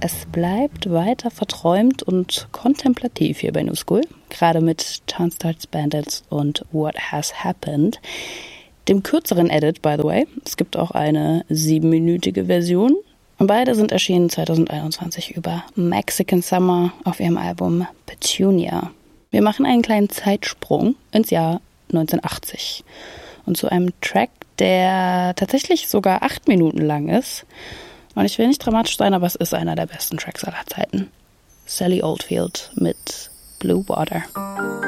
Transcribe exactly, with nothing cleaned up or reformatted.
es bleibt weiter verträumt und kontemplativ hier bei New School, gerade mit Town Starts Bandits und What Has Happened. Dem kürzeren Edit, by the way. Es gibt auch eine siebenminütige Version. Und beide sind erschienen zwanzig einundzwanzig über Mexican Summer auf ihrem Album Petunia. Wir machen einen kleinen Zeitsprung ins Jahr neunzehnhundertachtzig und zu einem Track, der tatsächlich sogar acht Minuten lang ist. Und ich will nicht dramatisch sein, aber es ist einer der besten Tracks aller Zeiten. Sally Oldfield mit Blue Water.